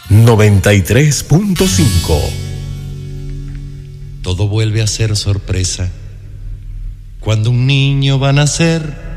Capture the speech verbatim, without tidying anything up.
noventa y tres punto cinco. Todo vuelve a ser sorpresa cuando un niño va a nacer.